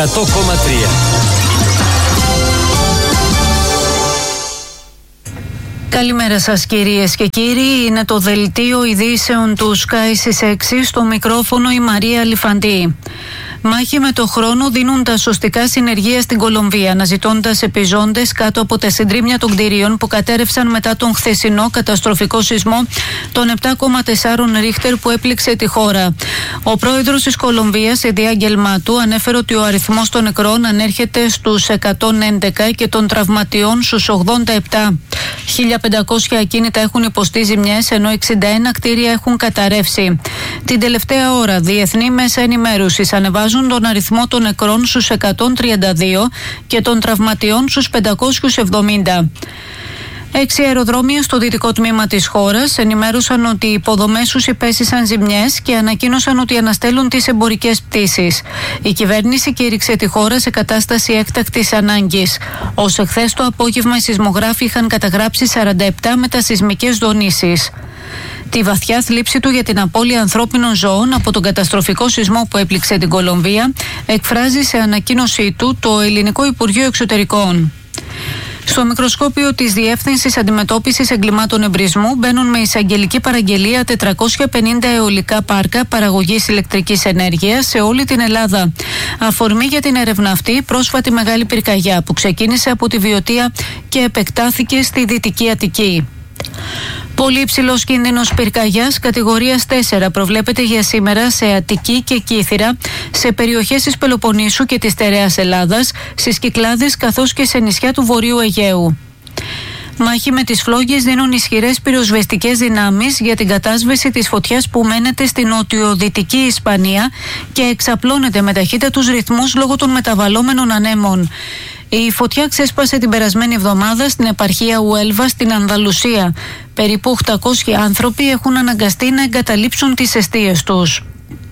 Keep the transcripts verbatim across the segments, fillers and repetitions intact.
εκατό κόμμα τρία. Καλημέρα σας κυρίες και κύριοι, είναι το δελτίο ειδήσεων του Sky στις έξι, στο μικρόφωνο η Μαρία Λιφαντή. Μάχη με το χρόνο δίνουν τα σωστικά συνεργεία στην Κολομβία, αναζητώντας επιζώντες κάτω από τα συντρίμμια των κτηρίων που κατέρευσαν μετά τον χθεσινό καταστροφικό σεισμό των επτά κόμμα τέσσερα ρίχτερ που έπληξε τη χώρα. Ο πρόεδρος της Κολομβίας, σε διάγγελμά του, ανέφερε ότι ο αριθμός των νεκρών ανέρχεται στους εκατόν έντεκα και των τραυματιών στους ογδόντα επτά. χίλια πεντακόσια ακίνητα έχουν υποστεί ζημιές, ενώ εξήντα ένα κτίρια έχουν καταρρεύσει. Την τελευταία ώρα, διεθνή μέσα ενημέρωσης ανεβάζουν τον αριθμό των νεκρών στους εκατόν τριάντα δύο και των τραυματιών στους πεντακόσιους εβδομήντα. Έξι αεροδρόμια στο δυτικό τμήμα της χώρας ενημέρωσαν ότι οι υποδομές τους υπέστησαν ζημιές και ανακοίνωσαν ότι αναστέλουν τις εμπορικές πτήσεις. Η κυβέρνηση κήρυξε τη χώρα σε κατάσταση έκτακτης ανάγκης. Ως εχθές το απόγευμα οι σεισμογράφοι είχαν καταγράψει σαράντα επτά μετασεισμικές δονήσεις. Τη βαθιά θλίψη του για την απώλεια ανθρώπινων ζώων από τον καταστροφικό σεισμό που έπληξε την Κολομβία εκφράζει σε ανακοίνωσή του το Ελληνικό Υπουργείο Εξωτερικών. Στο μικροσκόπιο της Διεύθυνσης Αντιμετώπισης Εγκλημάτων Εμπρισμού μπαίνουν με εισαγγελική παραγγελία τετρακόσια πενήντα αιωλικά πάρκα παραγωγής ηλεκτρικής ενέργειας σε όλη την Ελλάδα. Αφορμή για την έρευνα αυτή η πρόσφατη μεγάλη πυρκαγιά που ξεκίνησε από τη Βιωτία και επεκτάθηκε στη Δυτική Αττική. Πολύ υψηλός κίνδυνος πυρκαγιάς κατηγορίας τέσσερα προβλέπεται για σήμερα σε Αττική και Κύθυρα, σε περιοχές της Πελοποννήσου και της Στερεάς Ελλάδας, στις Κυκλάδες καθώς και σε νησιά του Βορείου Αιγαίου. Μάχη με τις φλόγες δίνουν ισχυρές πυροσβεστικές δυνάμεις για την κατάσβεση της φωτιάς που μένεται στην νοτιοδυτική Ισπανία και εξαπλώνεται με ταχύτατους ρυθμούς λόγω των μεταβαλλόμενων ανέμων. Η φωτιά ξέσπασε την περασμένη εβδομάδα στην επαρχία Ουέλβα στην Ανδαλουσία. Περίπου οκτακόσιοι άνθρωποι έχουν αναγκαστεί να εγκαταλείψουν τις εστίες τους.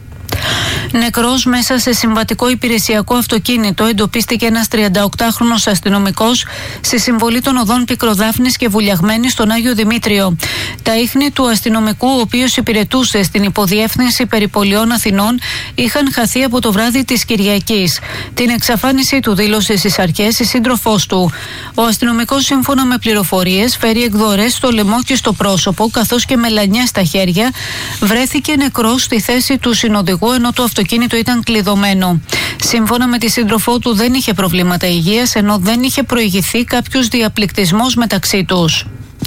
Νεκρός μέσα σε συμβατικό υπηρεσιακό αυτοκίνητο εντοπίστηκε ένας τριανταοκτάχρονος αστυνομικός στη συμβολή των οδών Πικροδάφνης και Βουλιαγμένης στον Άγιο Δημήτριο. Τα ίχνη του αστυνομικού, ο οποίος υπηρετούσε στην υποδιεύθυνση περιπολιών Αθηνών, είχαν χαθεί από το βράδυ της Κυριακής. Την εξαφάνισή του δήλωσε στις αρχές η σύντροφός του. Ο αστυνομικός, σύμφωνα με πληροφορίες, φέρει εκδορές στο λαιμό και στο πρόσωπο, καθώς και μελανιά στα χέρια. Βρέθηκε νεκρός στη θέση του συνοδηγού, ενώ το αυτοκίνητο ήταν κλειδωμένο. Σύμφωνα με τη σύντροφό του, δεν είχε προβλήματα υγείας, ενώ δεν είχε προηγηθεί κάποιος διαπληκτισμός μεταξύ τους.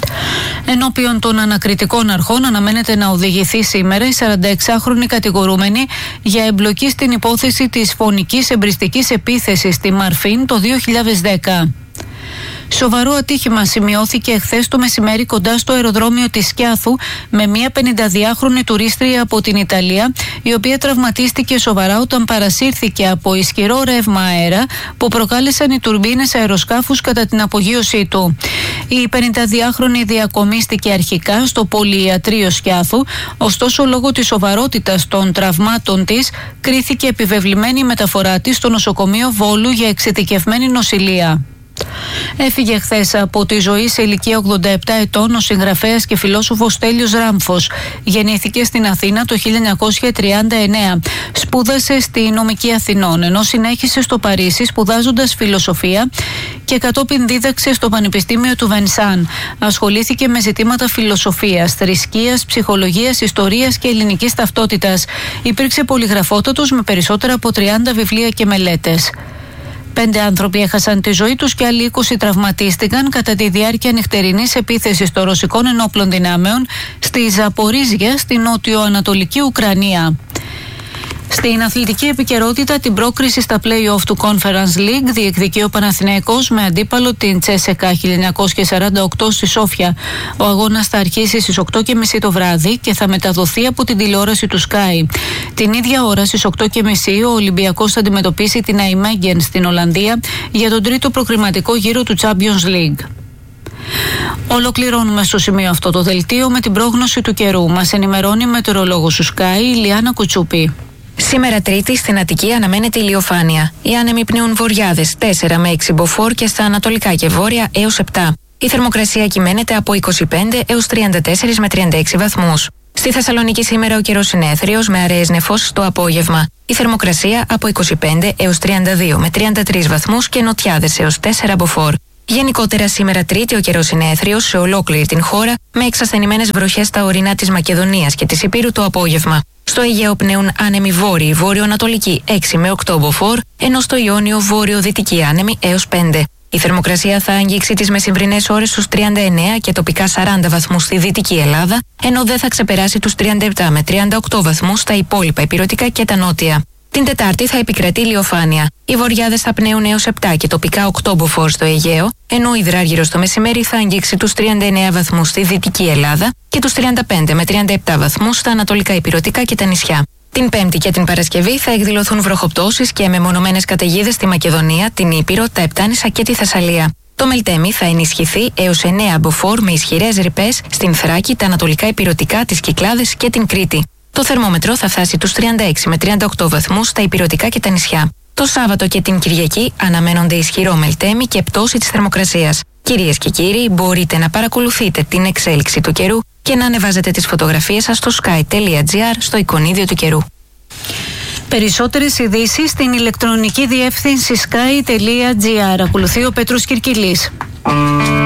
Ενώπιον των ανακριτικών αρχών αναμένεται να οδηγηθεί σήμερα η σαρανταεξάχρονη κατηγορούμενη για εμπλοκή στην υπόθεση της φωνικής εμπριστικής επίθεσης στη Μαρφίν το δύο χιλιάδες δέκα. Σοβαρό ατύχημα σημειώθηκε εχθές το μεσημέρι κοντά στο αεροδρόμιο της Σκιάθου με μια πενηνταδυάχρονη τουρίστρια από την Ιταλία, η οποία τραυματίστηκε σοβαρά όταν παρασύρθηκε από ισχυρό ρεύμα αέρα που προκάλεσαν οι τουρμπίνες αεροσκάφους κατά την απογείωσή του. Η πενηνταδυάχρονη διακομίστηκε αρχικά στο πολυιατρείο Σκιάθου, ωστόσο λόγω της σοβαρότητας των τραυμάτων της κρίθηκε επιβεβλημένη η μεταφορά της στο νοσοκομείο Βόλου για εξειδικευμένη νοσηλεία. Έφυγε χθες από τη ζωή σε ηλικία ογδόντα επτά ετών ο συγγραφέας και φιλόσοφος Στέλιος Ράμφος. Γεννήθηκε στην Αθήνα το χίλια εννιακόσια τριάντα εννέα. Σπούδασε στη Νομική Αθηνών, ενώ συνέχισε στο Παρίσι σπουδάζοντας φιλοσοφία και κατόπιν δίδαξε στο Πανεπιστήμιο του Βενσάν. Ασχολήθηκε με ζητήματα φιλοσοφίας, θρησκείας, ψυχολογίας, ιστορίας και ελληνικής ταυτότητας. Υπήρξε πολυγραφότατος με περισσότερα από τριάντα βιβλία και μελέτες. Πέντε άνθρωποι έχασαν τη ζωή τους και άλλοι είκοσι τραυματίστηκαν κατά τη διάρκεια νυχτερινής επίθεσης των ρωσικών ενόπλων δυνάμεων στη Ζαπορίζια, στη νότιο-ανατολική Ουκρανία. Στην αθλητική επικαιρότητα, την πρόκριση στα play-off του Conference League διεκδικεί ο Παναθηναϊκός με αντίπαλο την Τσέσεκα χίλια εννιακόσια σαράντα οκτώ στη Σόφια. Ο αγώνας θα αρχίσει στις οκτώ και μισή το βράδυ και θα μεταδοθεί από την τηλεόραση του Sky. Την ίδια ώρα στις οκτώ και μισή ο Ολυμπιακός θα αντιμετωπίσει την Αϊμέγεν στην Ολλανδία για τον τρίτο προκριματικό γύρο του Champions League. Ολοκληρώνουμε στο σημείο αυτό το δελτίο με την πρόγνωση του καιρού. Μας ενημερώνει η μετεωρολόγος του Sky, η Λιάννα Κουτσούπη. Σήμερα Τρίτη στην Αττική αναμένεται ηλιοφάνεια. Οι άνεμοι πνέουν βορειάδες τέσσερα με έξι μποφόρ και στα ανατολικά και βόρεια έως επτά. Η θερμοκρασία κυμαίνεται από είκοσι πέντε έως τριάντα τέσσερα με τριάντα έξι βαθμούς. Στη Θεσσαλονίκη σήμερα ο καιρός είναι έθριος με αραιές νεφώσεις το απόγευμα. Η θερμοκρασία από είκοσι πέντε έως τριάντα δύο με τριάντα τρεις βαθμούς και νοτιάδες έως τέσσερα μποφόρ. Γενικότερα σήμερα Τρίτη ο καιρός είναι έθριος σε ολόκληρη την χώρα με εξασθενημένες βροχές στα ορεινά της Μακεδονίας και της Ηπείρου το απόγευμα. Στο Αιγαίο πνέουν άνεμοι βόρειοι, βόρειο-ανατολικοί έξι με οκτώ μποφόρ, ενώ στο Ιόνιο βόρειο-δυτικοί άνεμοι έως πέντε. Η θερμοκρασία θα αγγίξει τις μεσημβρινές ώρες στους τριάντα εννέα και τοπικά σαράντα βαθμούς στη Δυτική Ελλάδα, ενώ δεν θα ξεπεράσει τους τριάντα επτά με τριάντα οκτώ βαθμούς στα υπόλοιπα ηπειρωτικά και τα νότια. Την Τετάρτη θα επικρατεί ηλιοφάνεια. Οι βοριάδες θα πνέουν έως επτά και τοπικά οκτώ μποφόρ στο Αιγαίο, ενώ ο υδράργυρος το μεσημέρι θα αγγίξει τους τριάντα εννέα βαθμούς στη Δυτική Ελλάδα και τους τριάντα πέντε με τριάντα επτά βαθμούς στα ανατολικά ηπειρωτικά και τα νησιά. Την Πέμπτη και την Παρασκευή θα εκδηλωθούν βροχοπτώσεις και μεμονωμένες καταιγίδες στη Μακεδονία, την Ήπειρο, τα Επτάνησα και τη Θεσσαλία. Το Μελτέμι θα ενισχυθεί έως εννέα μποφόρ με ισχυρές ρηπές στην Θράκη, τα ανατολικά ηπειρωτικά, τις Κυκλάδες και την Κρήτη. Το θερμόμετρο θα φτάσει τους τριάντα έξι με τριάντα οκτώ βαθμούς στα ηπειρωτικά και τα νησιά. Το Σάββατο και την Κυριακή αναμένονται ισχυρό Μελτέμι και πτώση της θερμοκρασίας. Κυρίες και κύριοι, μπορείτε να παρακολουθείτε την εξέλιξη του καιρού και να ανεβάζετε τις φωτογραφίες σας στο sky τελεία gr στο εικονίδιο του καιρού. Περισσότερες ειδήσεις στην ηλεκτρονική διεύθυνση sky τελεία gr. Ακολουθεί ο Πέτρος Κυρκυλής.